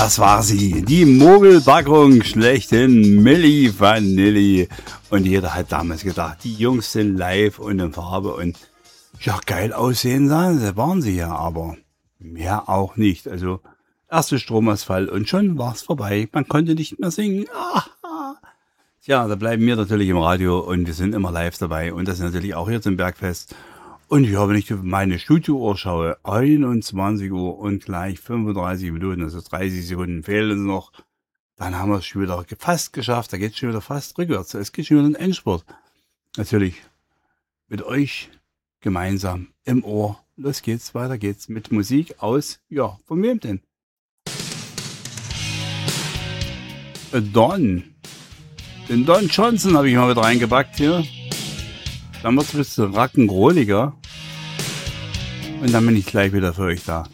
Das war sie, die Mogelpackung schlechthin, Milli Vanilli. Und jeder hat damals gedacht, die Jungs sind live und in Farbe und ja, geil aussehen sahen sie, waren sie ja, aber mehr auch nicht. Also erste Stromausfall und schon war's vorbei. Man konnte nicht mehr singen. Tja, da bleiben wir natürlich im Radio und wir sind immer live dabei. Und das natürlich auch hier zum Bergfest. Und ja, wenn ich auf meine Studiouhr schaue, 21 Uhr und gleich 35 Minuten, also 30 Sekunden fehlen uns noch, dann haben wir es schon wieder fast geschafft. Da geht es schon wieder fast rückwärts. Es geht schon wieder in den Endspurt. Natürlich mit euch gemeinsam im Ohr. Los geht's, weiter geht's mit Musik aus, ja, von wem denn? Don. Den Don Johnson habe ich mal wieder reingepackt hier. Dann wird es ein bisschen rock'n'rolliger. Und dann bin ich gleich wieder für euch da.